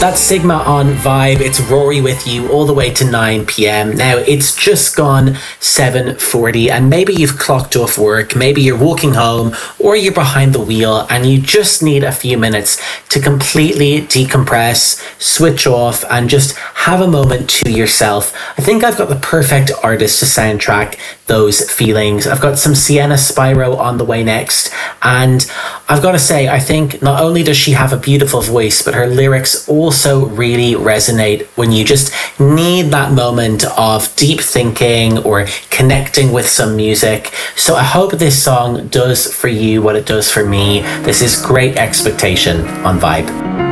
That's Sigma on Vibe. It's Rory with you all the way to 9 p.m. Now, it's just gone 7:40 and maybe you've clocked off work, maybe you're walking home or you're behind the wheel and you just need a few minutes to completely decompress, switch off and just have a moment to yourself. I think I've got the perfect artist to soundtrack those feelings. I've got some Sienna Spyro on the way next, and I've got to say, I think not only does she have a beautiful voice, but her lyrics also really resonate when you just need that moment of deep thinking or connecting with some music. So I hope this song does for you what it does for me. This is Great Expectation on Vibe.